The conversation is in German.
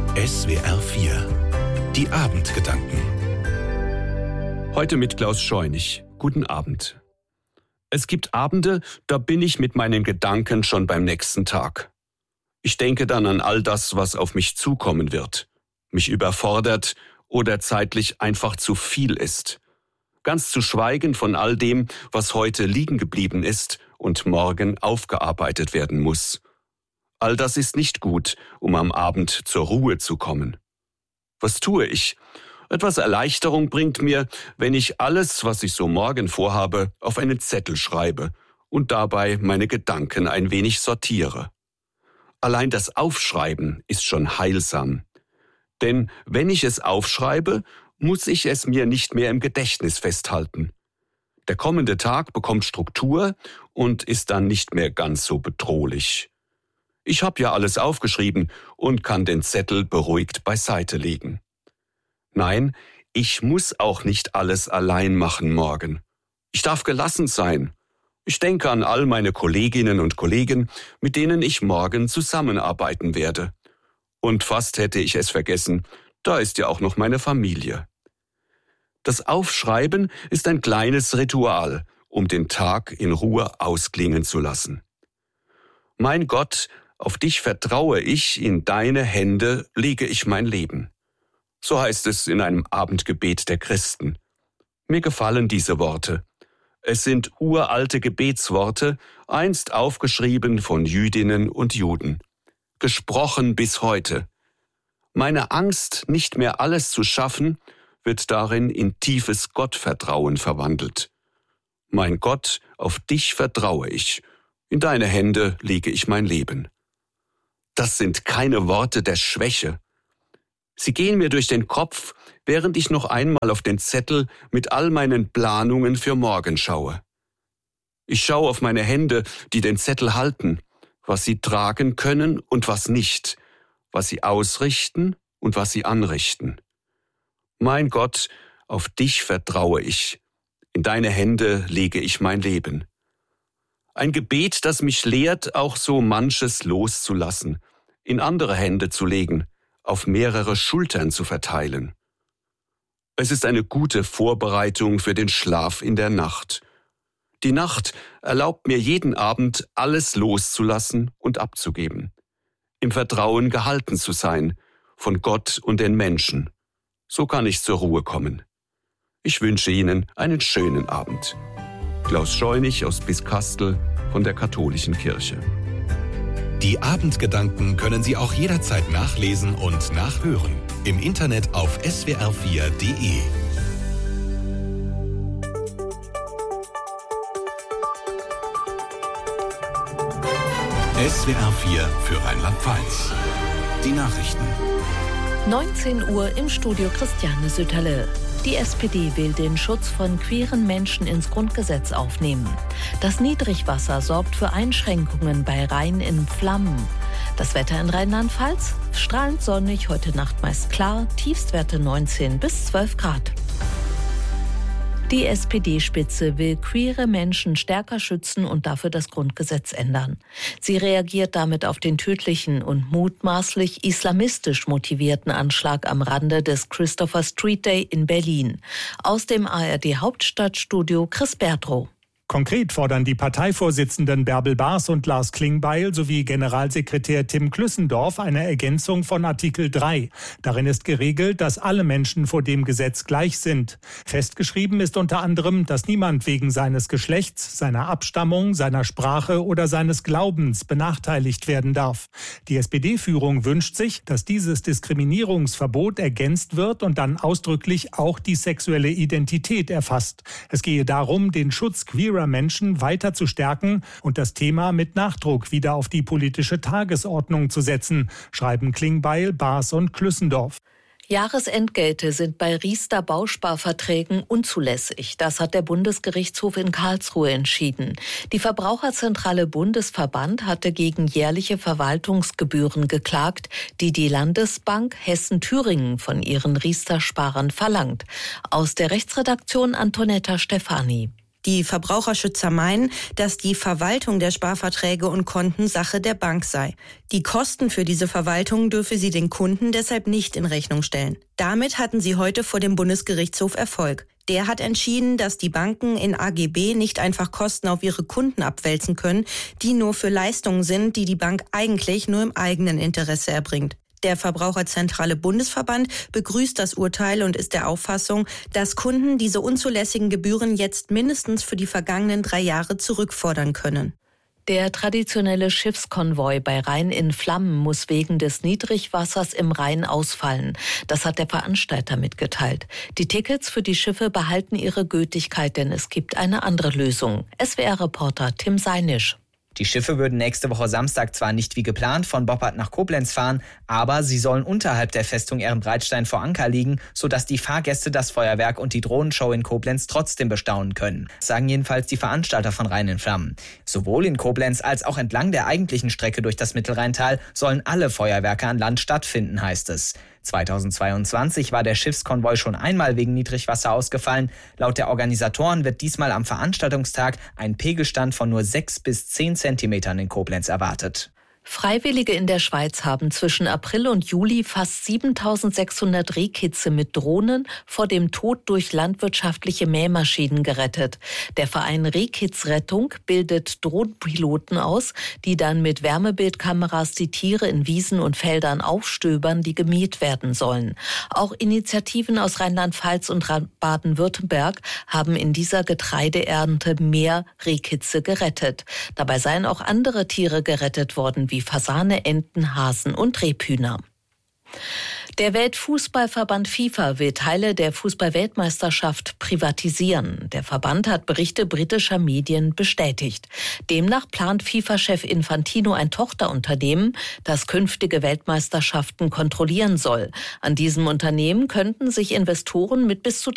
SWR 4 Die Abendgedanken. Heute mit Klaus Scheunig. Guten Abend. Es gibt Abende, da bin ich mit meinen Gedanken schon beim nächsten Tag. Ich denke dann an all das, was auf mich zukommen wird, mich überfordert oder zeitlich einfach zu viel ist. Ganz zu schweigen von all dem, was heute liegen geblieben ist und morgen aufgearbeitet werden muss. All das ist nicht gut, um am Abend zur Ruhe zu kommen. Was tue ich? Etwas Erleichterung bringt mir, wenn ich alles, was ich so morgen vorhabe, auf einen Zettel schreibe und dabei meine Gedanken ein wenig sortiere. Allein das Aufschreiben ist schon heilsam. Denn wenn ich es aufschreibe, muss ich es mir nicht mehr im Gedächtnis festhalten. Der kommende Tag bekommt Struktur und ist dann nicht mehr ganz so bedrohlich. Ich habe ja alles aufgeschrieben und kann den Zettel beruhigt beiseite legen. Nein, ich muss auch nicht alles allein machen morgen. Ich darf gelassen sein. Ich denke an all meine Kolleginnen und Kollegen, mit denen ich morgen zusammenarbeiten werde. Und fast hätte ich es vergessen, da ist ja auch noch meine Familie. Das Aufschreiben ist ein kleines Ritual, um den Tag in Ruhe ausklingen zu lassen. Mein Gott, auf dich vertraue ich, in deine Hände lege ich mein Leben. So heißt es in einem Abendgebet der Christen. Mir gefallen diese Worte. Es sind uralte Gebetsworte, einst aufgeschrieben von Jüdinnen und Juden. Gesprochen bis heute. Meine Angst, nicht mehr alles zu schaffen, wird darin in tiefes Gottvertrauen verwandelt. Mein Gott, auf dich vertraue ich. In deine Hände lege ich mein Leben. Das sind keine Worte der Schwäche. Sie gehen mir durch den Kopf, während ich noch einmal auf den Zettel mit all meinen Planungen für morgen schaue. Ich schaue auf meine Hände, die den Zettel halten, was sie tragen können und was nicht, was sie ausrichten und was sie anrichten. Mein Gott, auf dich vertraue ich. In deine Hände lege ich mein Leben. Ein Gebet, das mich lehrt, auch so manches loszulassen, in andere Hände zu legen, auf mehrere Schultern zu verteilen. Es ist eine gute Vorbereitung für den Schlaf in der Nacht. Die Nacht erlaubt mir jeden Abend, alles loszulassen und abzugeben. Im Vertrauen gehalten zu sein, von Gott und den Menschen. So kann ich zur Ruhe kommen. Ich wünsche Ihnen einen schönen Abend. Klaus Scheunig aus Biskastel von der Katholischen Kirche. Die Abendgedanken können Sie auch jederzeit nachlesen und nachhören. Im Internet auf swr4.de. SWR 4 für Rheinland-Pfalz. Die Nachrichten. 19 Uhr im Studio Christiane Sütterle. Die SPD will den Schutz von queeren Menschen ins Grundgesetz aufnehmen. Das Niedrigwasser sorgt für Einschränkungen bei Rhein in Flammen. Das Wetter in Rheinland-Pfalz? Strahlend sonnig, heute Nacht meist klar, Tiefstwerte 19 bis 12 Grad. Die SPD-Spitze will queere Menschen stärker schützen und dafür das Grundgesetz ändern. Sie reagiert damit auf den tödlichen und mutmaßlich islamistisch motivierten Anschlag am Rande des Christopher Street Day in Berlin. Aus dem ARD-Hauptstadtstudio Chris Bertrow. Konkret fordern die Parteivorsitzenden Bärbel Baas und Lars Klingbeil sowie Generalsekretär Tim Klüssendorf eine Ergänzung von Artikel 3. Darin ist geregelt, dass alle Menschen vor dem Gesetz gleich sind. Festgeschrieben ist unter anderem, dass niemand wegen seines Geschlechts, seiner Abstammung, seiner Sprache oder seines Glaubens benachteiligt werden darf. Die SPD-Führung wünscht sich, dass dieses Diskriminierungsverbot ergänzt wird und dann ausdrücklich auch die sexuelle Identität erfasst. Es gehe darum, den Schutz queerer Menschen weiter zu stärken und das Thema mit Nachdruck wieder auf die politische Tagesordnung zu setzen, schreiben Klingbeil, Baas und Klüssendorf. Jahresentgelte sind bei Riester-Bausparverträgen unzulässig. Das hat der Bundesgerichtshof in Karlsruhe entschieden. Die Verbraucherzentrale Bundesverband hatte gegen jährliche Verwaltungsgebühren geklagt, die die Landesbank Hessen-Thüringen von ihren Riester-Sparern verlangt. Aus der Rechtsredaktion Antonetta Stefani. Die Verbraucherschützer meinen, dass die Verwaltung der Sparverträge und Konten Sache der Bank sei. Die Kosten für diese Verwaltung dürfe sie den Kunden deshalb nicht in Rechnung stellen. Damit hatten sie heute vor dem Bundesgerichtshof Erfolg. Der hat entschieden, dass die Banken in AGB nicht einfach Kosten auf ihre Kunden abwälzen können, die nur für Leistungen sind, die die Bank eigentlich nur im eigenen Interesse erbringt. Der Verbraucherzentrale Bundesverband begrüßt das Urteil und ist der Auffassung, dass Kunden diese unzulässigen Gebühren jetzt mindestens für die vergangenen 3 Jahre zurückfordern können. Der traditionelle Schiffskonvoi bei Rhein in Flammen muss wegen des Niedrigwassers im Rhein ausfallen. Das hat der Veranstalter mitgeteilt. Die Tickets für die Schiffe behalten ihre Gültigkeit, denn es gibt eine andere Lösung. SWR-Reporter Tim Seinisch. Die Schiffe würden nächste Woche Samstag zwar nicht wie geplant von Boppard nach Koblenz fahren, aber sie sollen unterhalb der Festung Ehrenbreitstein vor Anker liegen, sodass die Fahrgäste das Feuerwerk und die Drohnenshow in Koblenz trotzdem bestaunen können. Das sagen jedenfalls die Veranstalter von Rhein in Flammen. Sowohl in Koblenz als auch entlang der eigentlichen Strecke durch das Mittelrheintal sollen alle Feuerwerke an Land stattfinden, heißt es. 2022 war der Schiffskonvoi schon einmal wegen Niedrigwasser ausgefallen. Laut der Organisatoren wird diesmal am Veranstaltungstag ein Pegelstand von nur 6 bis 10 Zentimetern in Koblenz erwartet. Freiwillige in der Schweiz haben zwischen April und Juli fast 7.600 Rehkitze mit Drohnen vor dem Tod durch landwirtschaftliche Mähmaschinen gerettet. Der Verein Rehkitzrettung bildet Drohnenpiloten aus, die dann mit Wärmebildkameras die Tiere in Wiesen und Feldern aufstöbern, die gemäht werden sollen. Auch Initiativen aus Rheinland-Pfalz und Baden-Württemberg haben in dieser Getreideernte mehr Rehkitze gerettet. Dabei seien auch andere Tiere gerettet worden, wie Fasane, Enten, Hasen und Rebhühner. Der Weltfußballverband FIFA will Teile der Fußball-Weltmeisterschaft privatisieren. Der Verband hat Berichte britischer Medien bestätigt. Demnach plant FIFA-Chef Infantino ein Tochterunternehmen, das künftige Weltmeisterschaften kontrollieren soll. An diesem Unternehmen könnten sich Investoren mit bis zu